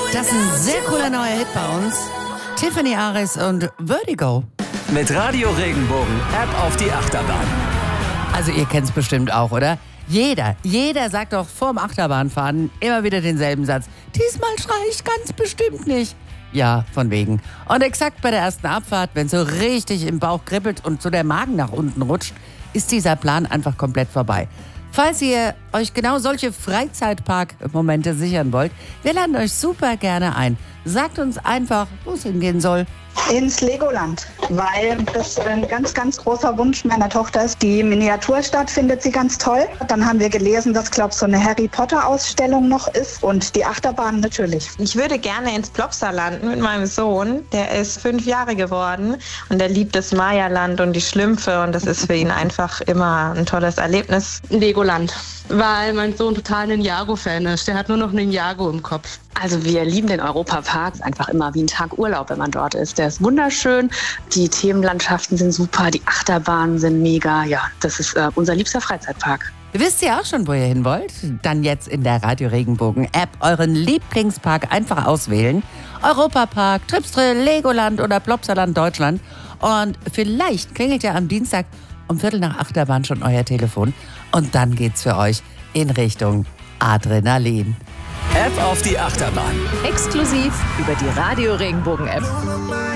Das ist ein sehr cooler neuer Hit bei uns. Tiffany Aris und Vertigo. Mit Radio Regenbogen App auf die Achterbahn. Also ihr kennt es bestimmt auch, oder? Jeder sagt doch vorm Achterbahnfahren immer wieder denselben Satz. Diesmal schreie ich ganz bestimmt nicht. Ja, von wegen. Und exakt bei der ersten Abfahrt, wenn es so richtig im Bauch kribbelt und so der Magen nach unten rutscht, ist dieser Plan einfach komplett vorbei. Falls ihr euch genau solche Freizeitpark-Momente sichern wollt, wir laden euch super gerne ein. Sagt uns einfach, wo es hingehen soll. Ins Legoland, weil das ein ganz, ganz großer Wunsch meiner Tochter ist. Die Miniaturstadt findet sie ganz toll. Dann haben wir gelesen, dass, glaube ich, so eine Harry Potter-Ausstellung noch ist und die Achterbahn natürlich. Ich würde gerne ins Plopsaland mit meinem Sohn. Der ist 5 Jahre geworden und der liebt das Maya-Land und die Schlümpfe und das ist für ihn einfach immer ein tolles Erlebnis. Legoland, weil mein Sohn total ein Ninjago-Fan ist. Der hat nur noch Ninjago im Kopf. Also wir lieben den Europapark, einfach immer wie ein Tag Urlaub, wenn man dort ist. Der ist wunderschön, die Themenlandschaften sind super, die Achterbahnen sind mega. Ja, das ist unser liebster Freizeitpark. Wisst ihr auch schon, wo ihr hin wollt? Dann jetzt in der Radio Regenbogen App euren Lieblingspark einfach auswählen. Europapark, Tripsdrill, Legoland oder Plopsaland Deutschland. Und vielleicht klingelt ja am Dienstag um 7:45 schon euer Telefon. Und dann geht's für euch in Richtung Adrenalin. App auf die Achterbahn. Exklusiv über die Radio Regenbogen App.